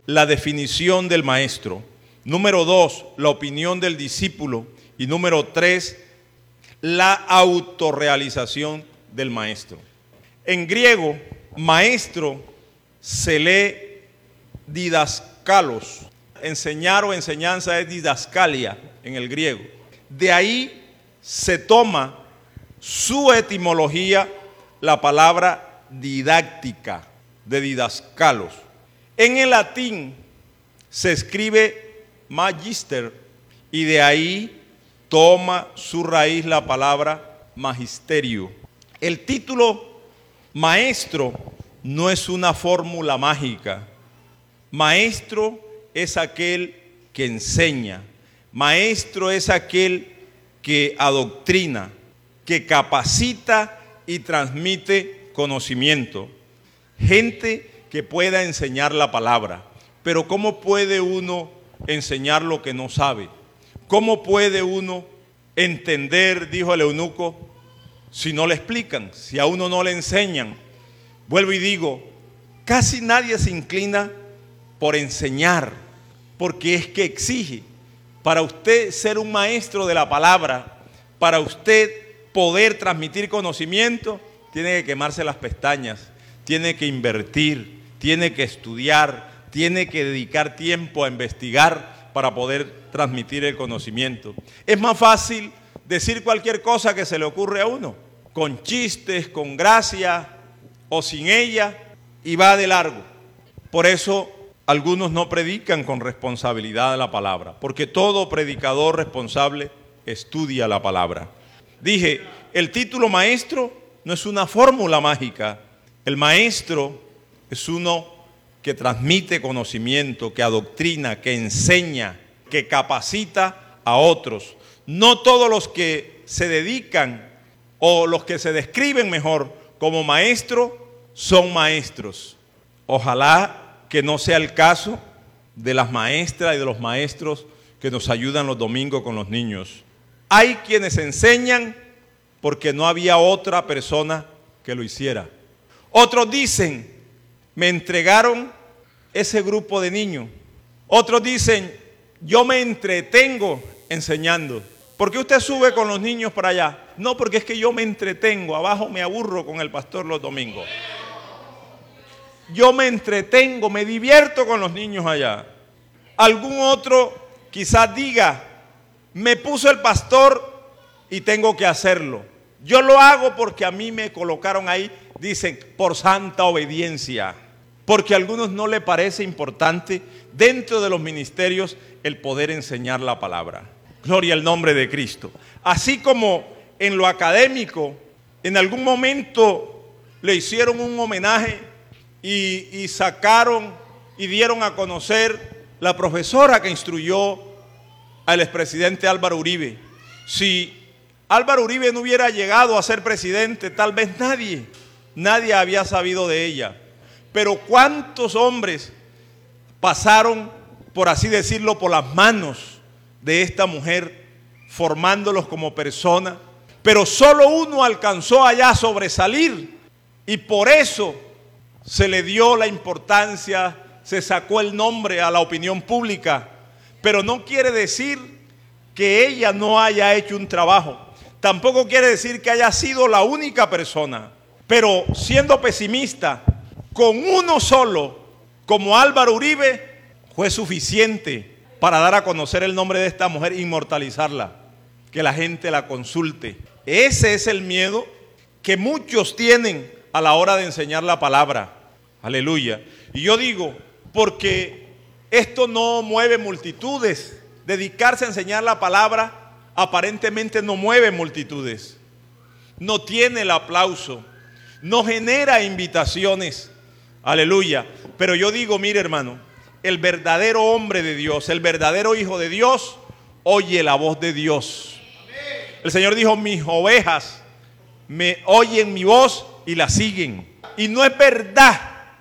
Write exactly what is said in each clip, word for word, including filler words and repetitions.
la definición del maestro. Número dos, la opinión del discípulo. Y número tres, la autorrealización del maestro. En griego, maestro se lee didaskalos. Enseñar o enseñanza es didascalia en el griego. De ahí se toma su etimología, la palabra didáctica, de didascalos. En el latín se escribe magister y de ahí toma su raíz la palabra magisterio. El título maestro no es una fórmula mágica. Maestro es aquel que enseña. Maestro es aquel que adoctrina, que capacita y transmite conocimiento. Gente que pueda enseñar la palabra. Pero ¿cómo puede uno enseñar lo que no sabe? ¿Cómo puede uno entender, dijo el eunuco, si no le explican, si a uno no le enseñan? Vuelvo y digo, casi nadie se inclina por enseñar, porque es que exige. Para usted ser un maestro de la palabra, para usted poder transmitir conocimiento, tiene que quemarse las pestañas, tiene que invertir, tiene que estudiar, tiene que dedicar tiempo a investigar para poder transmitir el conocimiento. Es más fácil decir cualquier cosa que se le ocurre a uno, con chistes, con gracia o sin ella, y va de largo. Por eso algunos no predican con responsabilidad la palabra, porque todo predicador responsable estudia la palabra. Dije, el título maestro no es una fórmula mágica. El maestro es uno que transmite conocimiento, que adoctrina, que enseña, que capacita a otros. No todos los que se dedican o los que se describen mejor como maestro son maestros. Ojalá que no sea el caso de las maestras y de los maestros que nos ayudan los domingos con los niños. Hay quienes enseñan porque no había otra persona que lo hiciera. Otros dicen, me entregaron ese grupo de niños. Otros dicen, yo me entretengo enseñando. ¿Por qué usted sube con los niños para allá? No, porque es que yo me entretengo. Abajo me aburro con el pastor los domingos. Yo me entretengo, me divierto con los niños allá. Algún otro quizás diga, me puso el pastor y tengo que hacerlo. Yo lo hago porque a mí me colocaron ahí, dicen, por santa obediencia. Porque a algunos no les parece importante dentro de los ministerios el poder enseñar la palabra. Gloria al nombre de Cristo. Así como en lo académico, en algún momento le hicieron un homenaje y, y sacaron y dieron a conocer la profesora que instruyó al expresidente Álvaro Uribe. Si Álvaro Uribe no hubiera llegado a ser presidente, tal vez nadie, nadie había sabido de ella. Pero ¿cuántos hombres pasaron, por así decirlo, por las manos de esta mujer, formándolos como personas? Pero solo uno alcanzó allá a sobresalir y por eso se le dio la importancia, se sacó el nombre a la opinión pública. Pero no quiere decir que ella no haya hecho un trabajo. Tampoco quiere decir que haya sido la única persona. Pero siendo pesimista, con uno solo, como Álvaro Uribe, fue suficiente para dar a conocer el nombre de esta mujer, inmortalizarla, que la gente la consulte. Ese es el miedo que muchos tienen a la hora de enseñar la palabra. Aleluya. Y yo digo, porque esto no mueve multitudes. Dedicarse a enseñar la palabra aparentemente no mueve multitudes. No tiene el aplauso. No genera invitaciones. Aleluya. Pero yo digo, mire hermano, el verdadero hombre de Dios, el verdadero hijo de Dios, oye la voz de Dios. El Señor dijo, mis ovejas me oyen mi voz y la siguen. Y no es verdad,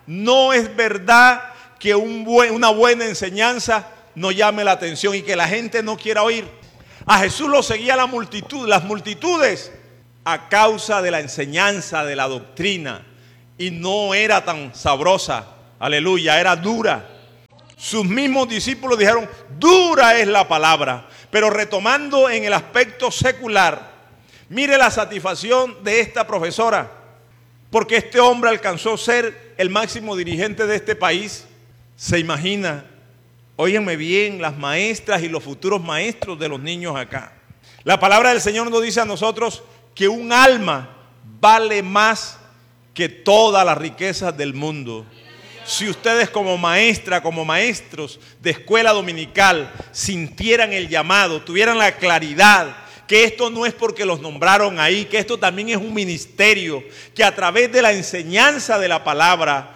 no es verdad que un buen, una buena enseñanza no llame la atención y que la gente no quiera oír. A Jesús lo seguía la multitud, las multitudes, a causa de la enseñanza, de la doctrina. Y no era tan sabrosa, aleluya, era dura. Sus mismos discípulos dijeron, dura es la palabra. Pero retomando en el aspecto secular, mire la satisfacción de esta profesora, porque este hombre alcanzó a ser el máximo dirigente de este país. Se imagina, óiganme bien, las maestras y los futuros maestros de los niños acá. La palabra del Señor nos dice a nosotros que un alma vale más que todas las riquezas del mundo. Si ustedes como maestra, como maestros de escuela dominical sintieran el llamado, tuvieran la claridad que esto no es porque los nombraron ahí, que esto también es un ministerio, que a través de la enseñanza de la palabra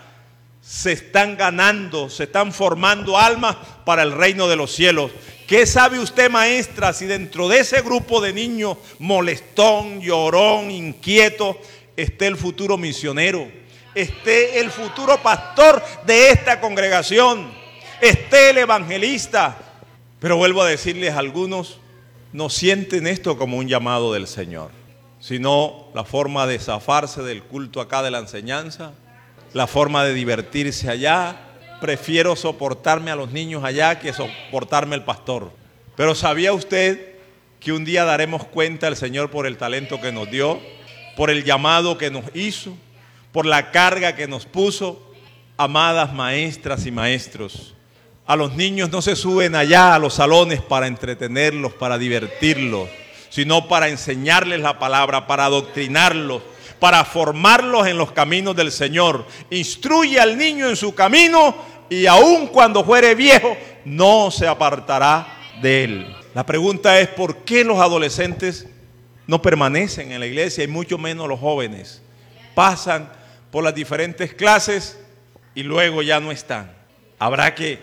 se están ganando, se están formando almas para el reino de los cielos. ¿Qué sabe usted, maestra, si dentro de ese grupo de niños molestón, llorón, inquieto, esté el futuro misionero, esté el futuro pastor de esta congregación, esté el evangelista? Pero vuelvo a decirles, algunos no sienten esto como un llamado del Señor, sino la forma de zafarse del culto acá de la enseñanza, la forma de divertirse allá. Prefiero soportarme a los niños allá que soportarme al pastor. Pero ¿sabía usted que un día daremos cuenta al Señor por el talento que nos dio, por el llamado que nos hizo, por la carga que nos puso? Amadas maestras y maestros, a los niños no se suben allá a los salones para entretenerlos, para divertirlos, sino para enseñarles la palabra, para adoctrinarlos, para formarlos en los caminos del Señor. Instruye al niño en su camino y aun cuando fuere viejo no se apartará de él. La pregunta es, ¿por qué los adolescentes no permanecen en la iglesia y mucho menos los jóvenes? Pasan por las diferentes clases y luego ya no están. Habrá que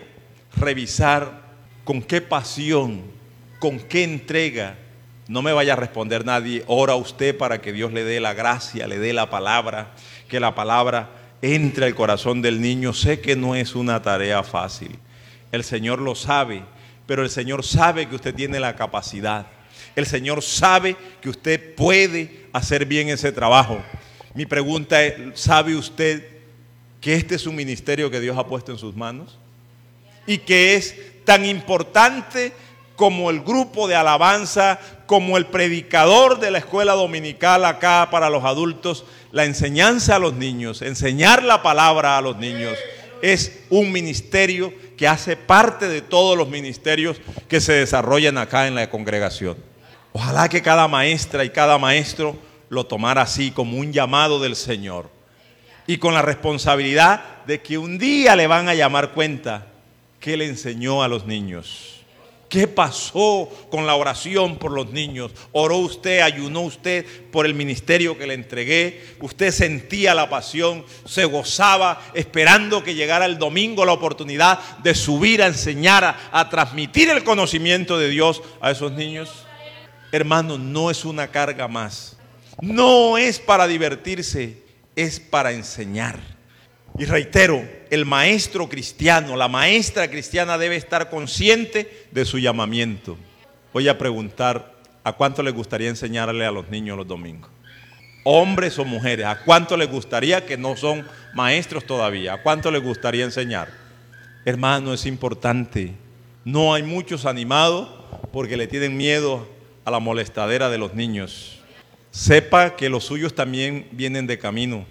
revisar con qué pasión, con qué entrega. No me vaya a responder nadie, ora usted para que Dios le dé la gracia, le dé la palabra, que la palabra entre al corazón del niño. Sé que no es una tarea fácil, el Señor lo sabe, pero el Señor sabe que usted tiene la capacidad, el Señor sabe que usted puede hacer bien ese trabajo. Mi pregunta es, ¿sabe usted que este es un ministerio que Dios ha puesto en sus manos? Y que es tan importante como el grupo de alabanza, como el predicador de la escuela dominical acá para los adultos. La enseñanza a los niños, enseñar la palabra a los niños, es un ministerio que hace parte de todos los ministerios que se desarrollan acá en la congregación. Ojalá que cada maestra y cada maestro lo tomara así, como un llamado del Señor, y con la responsabilidad de que un día le van a llamar cuenta qué le enseñó a los niños. ¿Qué pasó con la oración por los niños? ¿Oró usted, ayunó usted por el ministerio que le entregué? ¿Usted sentía la pasión, se gozaba esperando que llegara el domingo la oportunidad de subir a enseñar, a, a transmitir el conocimiento de Dios a esos niños? Hermano, no es una carga más. No es para divertirse, es para enseñar. Y reitero, el maestro cristiano, la maestra cristiana debe estar consciente de su llamamiento. Voy a preguntar, ¿a cuánto les gustaría enseñarle a los niños los domingos? Hombres o mujeres, ¿a cuánto les gustaría, que no son maestros todavía, a cuánto les gustaría enseñar? Hermano, es importante. No hay muchos animados porque le tienen miedo a la molestadera de los niños. Sepa que los suyos también vienen de camino.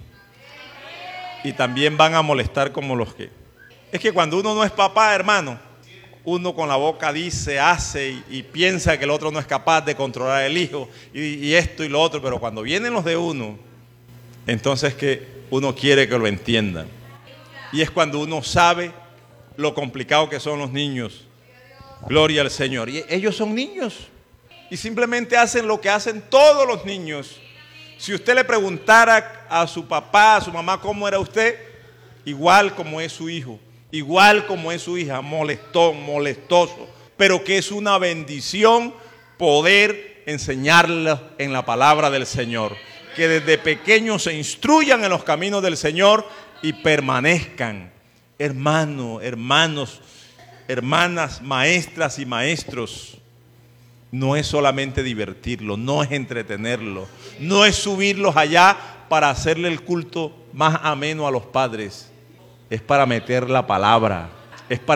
Y también van a molestar como los que... Es que cuando uno no es papá, hermano, uno con la boca dice, hace y, y piensa que el otro no es capaz de controlar el hijo y, y esto y lo otro, pero cuando vienen los de uno, entonces que uno quiere que lo entiendan. Y es cuando uno sabe lo complicado que son los niños. Gloria al Señor. Y ellos son niños y simplemente hacen lo que hacen todos los niños. Si usted le preguntara a su papá, a su mamá, ¿cómo era usted? Igual como es su hijo, igual como es su hija, molestón, molestoso, pero que es una bendición poder enseñarles en la palabra del Señor. Que desde pequeños se instruyan en los caminos del Señor y permanezcan. Hermanos, hermanos, hermanas, maestras y maestros, no es solamente divertirlos, no es entretenerlos, no es subirlos allá para hacerle el culto más ameno a los padres. Es para meter la palabra, es para